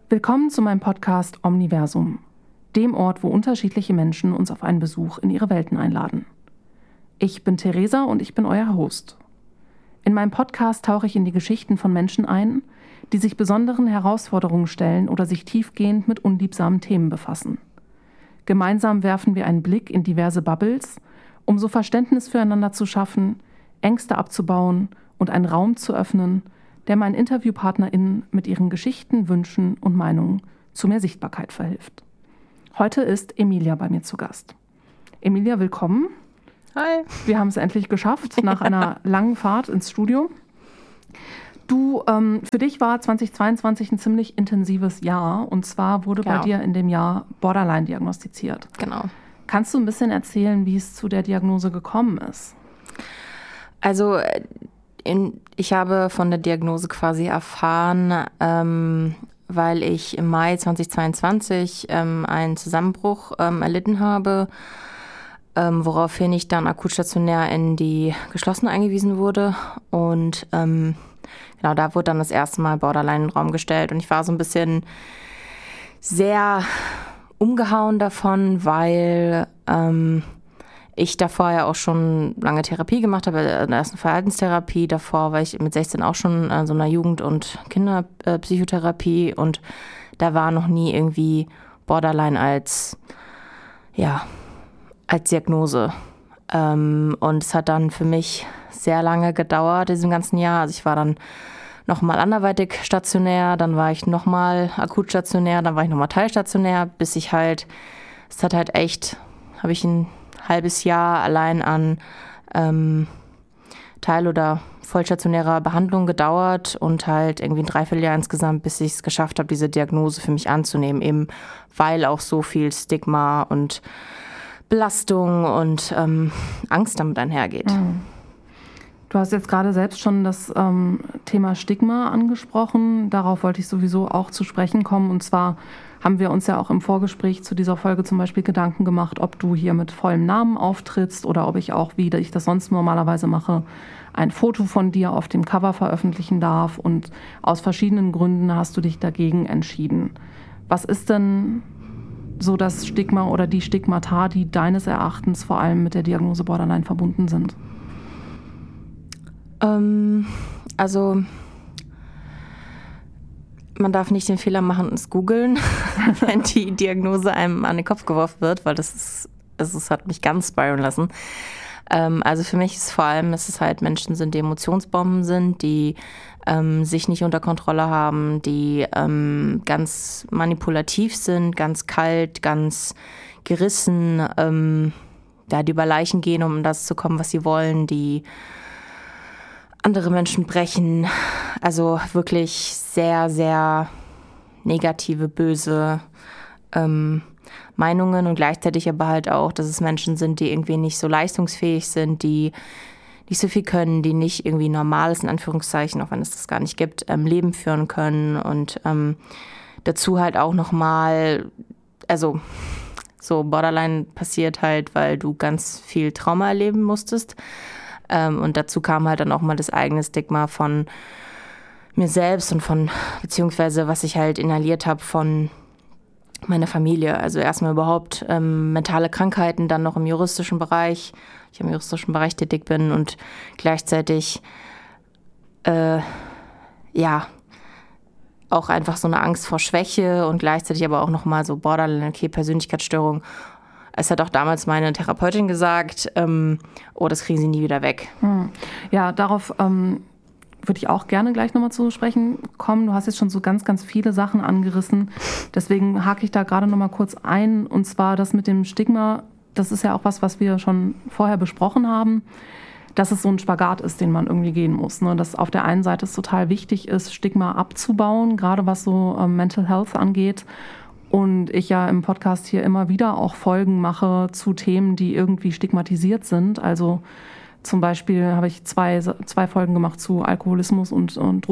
Willkommen zu meinem Podcast Omniversum, dem Ort, wo unterschiedliche Menschen uns auf einen Besuch in ihre Welten einladen. Ich bin Theresa und ich bin euer Host. In meinem Podcast tauche ich in die Geschichten von Menschen ein, die sich besonderen Herausforderungen stellen oder sich tiefgehend mit unliebsamen Themen befassen. Gemeinsam werfen wir einen Blick in diverse Bubbles, um so Verständnis füreinander zu schaffen, Ängste abzubauen und einen Raum zu öffnen, der meinen InterviewpartnerInnen mit ihren Geschichten, Wünschen und Meinungen zu mehr Sichtbarkeit verhilft. Heute ist Emilia bei mir zu Gast. Emilia, willkommen. Hi. Wir haben es endlich geschafft, nach einer langen Fahrt ins Studio. Du, für dich war 2022 ein ziemlich intensives Jahr. Und zwar wurde bei dir in dem Jahr Borderline diagnostiziert. Genau. Kannst du ein bisschen erzählen, wie es zu der Diagnose gekommen ist? Also ich habe von der Diagnose quasi erfahren, weil ich im Mai 2022 einen Zusammenbruch erlitten habe, woraufhin ich dann akutstationär in die Geschlossene eingewiesen wurde. Und genau, da wurde dann das erste Mal Borderline in den Raum gestellt. Und ich war so ein bisschen sehr umgehauen davon, weil ich davor ja auch schon lange Therapie gemacht habe, in der ersten Verhaltenstherapie. Davor war ich mit 16 auch schon in so einer Jugend- und Kinderpsychotherapie und da war noch nie irgendwie Borderline als Diagnose. Und es hat dann für mich sehr lange gedauert, in diesem ganzen Jahr. Also ich war dann nochmal anderweitig stationär, dann war ich nochmal akut stationär, dann war ich nochmal teilstationär, bis ich halt, es hat halt echt, habe ich ein halbes Jahr allein an teil- oder vollstationärer Behandlung gedauert und halt irgendwie ein Dreivierteljahr insgesamt, bis ich es geschafft habe, diese Diagnose für mich anzunehmen, eben weil auch so viel Stigma und Belastung und Angst damit einhergeht. Du hast jetzt gerade selbst schon das Thema Stigma angesprochen. Darauf wollte ich sowieso auch zu sprechen kommen. Und zwar haben wir uns ja auch im Vorgespräch zu dieser Folge zum Beispiel Gedanken gemacht, ob du hier mit vollem Namen auftrittst oder ob ich auch, wie ich das sonst normalerweise mache, ein Foto von dir auf dem Cover veröffentlichen darf. Und aus verschiedenen Gründen hast du dich dagegen entschieden. Was ist denn so das Stigma oder die Stigmata, die deines Erachtens vor allem mit der Diagnose Borderline verbunden sind? Also man darf nicht den Fehler machen und es googeln, wenn die Diagnose einem an den Kopf geworfen wird, weil das hat mich ganz spiralen lassen. Also für mich ist vor allem, dass es halt Menschen sind, die Emotionsbomben sind, die sich nicht unter Kontrolle haben, die ganz manipulativ sind, ganz kalt, ganz gerissen, die über Leichen gehen, um das zu kommen, was sie wollen, die andere Menschen brechen, also wirklich sehr, sehr negative, böse Meinungen und gleichzeitig aber halt auch, dass es Menschen sind, die irgendwie nicht so leistungsfähig sind, die nicht so viel können, die nicht irgendwie normales, in Anführungszeichen, auch wenn es das gar nicht gibt, Leben führen können und dazu halt auch nochmal, also so Borderline passiert halt, weil du ganz viel Trauma erleben musstest. Und dazu kam halt dann auch mal das eigene Stigma von mir selbst und von, beziehungsweise was ich halt inhaliert habe von meiner Familie. Also erstmal überhaupt mentale Krankheiten, dann noch im juristischen Bereich. Ich im juristischen Bereich tätig bin und gleichzeitig auch einfach so eine Angst vor Schwäche und gleichzeitig aber auch nochmal so Borderline, okay, Persönlichkeitsstörung. Es hat auch damals meine Therapeutin gesagt, das kriegen sie nie wieder weg. Ja, darauf würde ich auch gerne gleich nochmal zu sprechen kommen. Du hast jetzt schon so ganz, ganz viele Sachen angerissen. Deswegen hake ich da gerade nochmal kurz ein. Und zwar das mit dem Stigma, das ist ja auch was wir schon vorher besprochen haben, dass es so ein Spagat ist, den man irgendwie gehen muss. Ne? Dass auf der einen Seite es total wichtig ist, Stigma abzubauen, gerade was so Mental Health angeht. Und ich ja im Podcast hier immer wieder auch Folgen mache zu Themen, die irgendwie stigmatisiert sind. Also zum Beispiel habe ich zwei Folgen gemacht zu Alkoholismus und